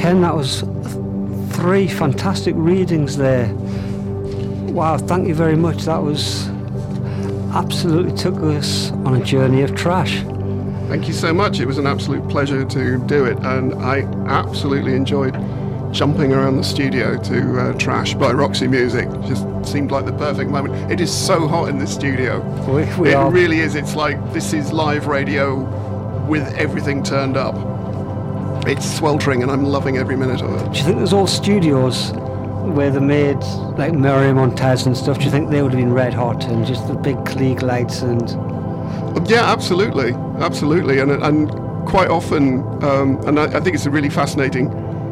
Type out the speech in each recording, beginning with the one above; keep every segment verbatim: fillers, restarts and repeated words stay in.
Ken, that was three fantastic readings there. Wow, thank you very much. That was absolutely took us on a journey of trash. Thank you so much. It was an absolute pleasure to do it, and I absolutely enjoyed jumping around the studio to uh, Trash by Roxy Music. Just seemed like the perfect moment. It is so hot in this studio. We, we it are. really is. It's like this is live radio with everything turned up. It's sweltering, and I'm loving every minute of it. Do you think there's all studios where they made like Mary Montez and stuff? Do you think they would have been red hot and just the big Klieg lights and? Yeah, absolutely, absolutely, and and quite often, um, and I, I think it's a really fascinating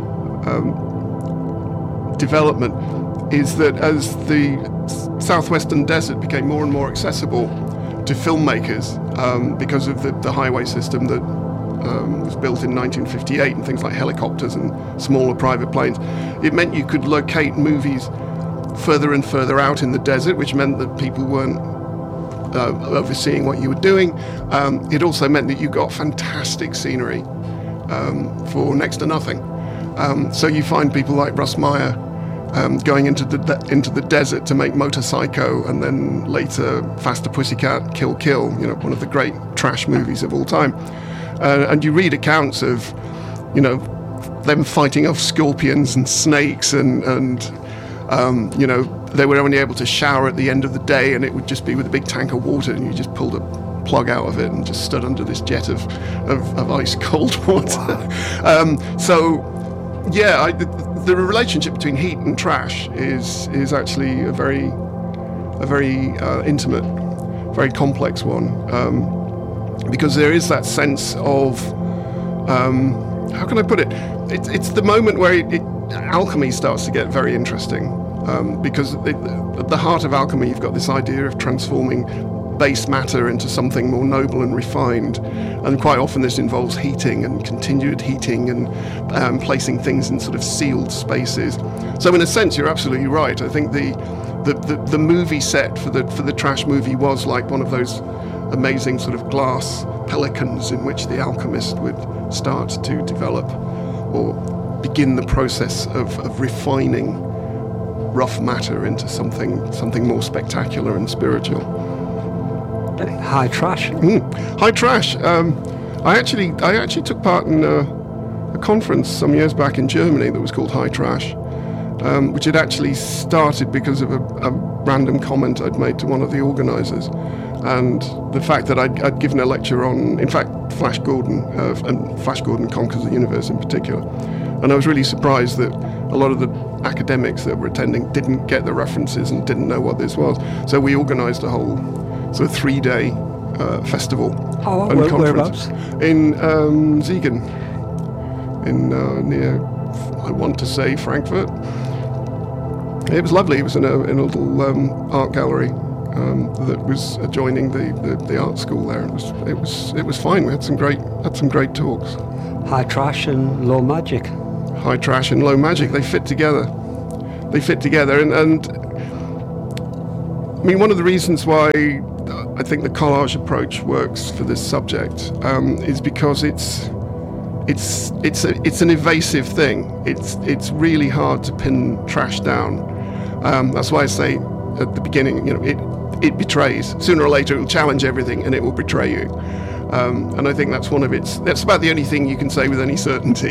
um, development, is that as the southwestern desert became more and more accessible to filmmakers um, because of the, the highway system that um, was built in nineteen fifty-eight and things like helicopters and smaller private planes, it meant you could locate movies further and further out in the desert, which meant that people weren't Uh, overseeing what you were doing. Um, it also meant that you got fantastic scenery um, for next to nothing. Um, so you find people like Russ Meyer um, going into the de- into the desert to make Motor Psycho, and then later Faster Pussycat, Kill Kill, you know, one of the great trash movies of all time. Uh, and you read accounts of, you know, them fighting off scorpions and snakes and and um, you know, they were only able to shower at the end of the day, and it would just be with a big tank of water, and you just pulled a plug out of it and just stood under this jet of, of, of ice cold water. Wow. um, so, yeah, I, the, the relationship between heat and trash is is actually a very a very uh, intimate, very complex one, um, because there is that sense of um, how can I put it? It's it's the moment where it, it, alchemy starts to get very interesting. Um, because it, at the heart of alchemy, you've got this idea of transforming base matter into something more noble and refined, and quite often this involves heating and continued heating and um, placing things in sort of sealed spaces. So in a sense, you're absolutely right. I think the the, the, the movie set for the for the trash movie was like one of those amazing sort of glass pelicans in which the alchemist would start to develop or begin the process of, of refining rough matter into something something more spectacular and spiritual. High Trash. Mm. High Trash. Um, I actually I actually took part in a, a conference some years back in Germany that was called High Trash, um, which had actually started because of a, a random comment I'd made to one of the organisers, and the fact that I'd, I'd given a lecture on, in fact, Flash Gordon uh, and Flash Gordon Conquers the Universe in particular, and I was really surprised that a lot of the academics that were attending didn't get the references and didn't know what this was. So we organised a whole sort of three-day uh, festival oh, and where, conference whereabouts? in um, Siegen, in uh, near, I want to say, Frankfurt. It was lovely. It was in a, in a little um, art gallery um, that was adjoining the, the, the art school there. It was it was it was fine. We had some great had some great talks. High Trash and Low Magic. High Trash and Low Magic, they fit together. They fit together, and, and I mean, one of the reasons why I think the collage approach works for this subject um, is because it's it's it's a, it's an evasive thing. It's it's really hard to pin trash down. Um, that's why I say at the beginning, you know, it it betrays. Sooner or later, it will challenge everything, and it will betray you. Um, and I think that's one of its. That's about the only thing you can say with any certainty.